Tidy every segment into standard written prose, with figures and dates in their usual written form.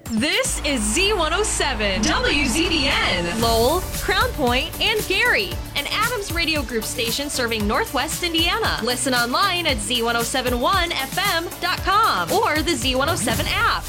This is Z107, WZBN, Lowell, Crown Point, and Gary, an Adams Radio Group station serving Northwest Indiana. Listen online at Z1071FM.com or the Z107 app.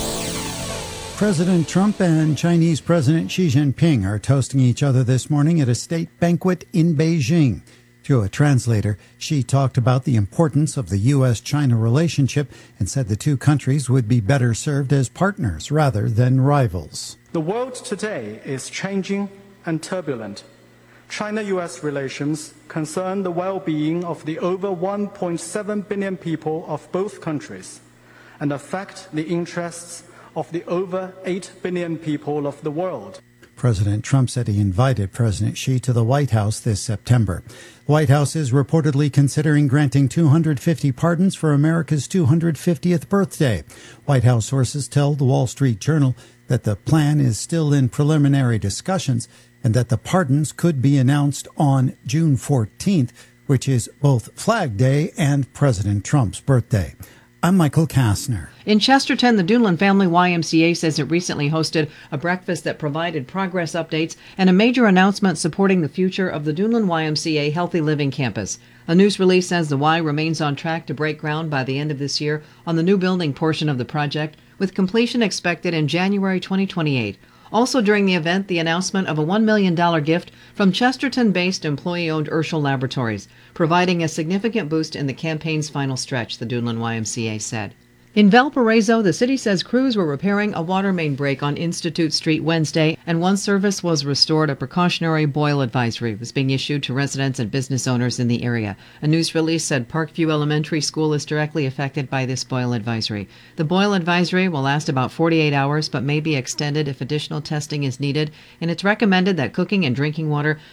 President Trump and Chinese President Xi Jinping are toasting each other this morning at a state banquet in Beijing. Through a translator, Xi talked about the importance of the U.S.-China relationship and said the two countries would be better served as partners rather than rivals. The world today is changing and turbulent. China-U.S. relations concern the well-being of the over 1.7 billion people of both countries and affect the interests of the over 8 billion people of the world. President Trump said he invited President Xi to the White House this September. The White House is reportedly considering granting 250 pardons for America's 250th birthday. White House sources tell the Wall Street Journal that the plan is still in preliminary discussions and that the pardons could be announced on June 14th, which is both Flag Day and President Trump's birthday. I'm Michael Kastner. In Chesterton, the Duneland Family YMCA says it recently hosted a breakfast that provided progress updates and a major announcement supporting the future of the Duneland YMCA Healthy Living Campus. A news release says the Y remains on track to break ground by the end of this year on the new building portion of the project, with completion expected in January 2028. Also during the event, the announcement of a $1 million gift from Chesterton-based employee-owned Urschel Laboratories, providing a significant boost in the campaign's final stretch, the Duneland YMCA said. In Valparaiso, the city says crews were repairing a water main break on Institute Street Wednesday, and one service was restored. A precautionary boil advisory was being issued to residents and business owners in the area. A news release said Parkview Elementary School is directly affected by this boil advisory. The boil advisory will last about 48 hours, but may be extended if additional testing is needed, and it's recommended that cooking and drinking water